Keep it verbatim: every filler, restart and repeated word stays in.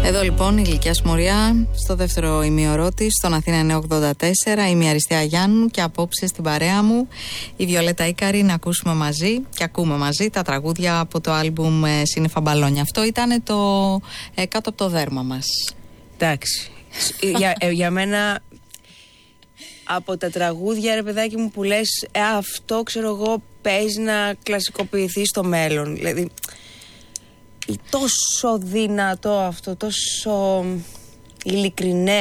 Εδώ λοιπόν η Γλυκιά Συμμορία στο δεύτερο ημίωρό της, στον Αθήνα εννιακόσια ογδόντα τέσσερα. Είμαι η Αριστεία Γιάννου και απόψε στην παρέα μου η Βιολέτα Ίκαρη να ακούσουμε μαζί και ακούμε μαζί τα τραγούδια από το άλμπουμ Σύννεφα Μπαλόνια. Αυτό ήταν το ε, κάτω από το δέρμα μας. Εντάξει. για, ε, για μένα από τα τραγούδια, ρε παιδάκι μου, που λες ε, αυτό ξέρω εγώ παίζει να κλασικοποιηθεί στο μέλλον. Δηλαδή τόσο δυνατό αυτό, τόσο ειλικρινές